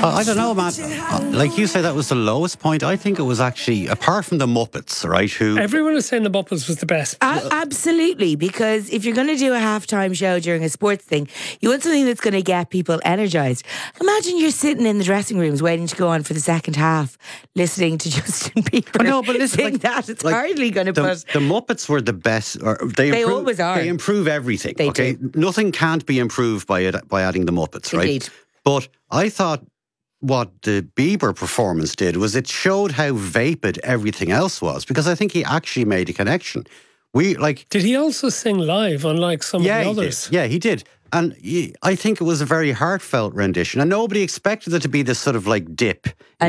I don't know, man. Like you say, that was the lowest point. I think it was actually, apart from the Muppets, right? Who Everyone is saying the Muppets was the best. Absolutely, because if you're going to do a halftime show during a sports thing, you want something that's going to get people energised. Imagine you're sitting in the dressing rooms waiting to go on for the second half, listening to Justin Bieber. No, but listen, sing that. It's hardly going to the put. The Muppets were the best. They always are. They improve everything. They okay, do. Nothing can't be improved by adding the Muppets, right? Indeed. But I thought what the Bieber performance did was it showed how vapid everything else was, because I think he actually made a connection. Did he also sing live, unlike some of the others? Yeah, he did. And I think it was a very heartfelt rendition, and nobody expected it to be this sort of like dip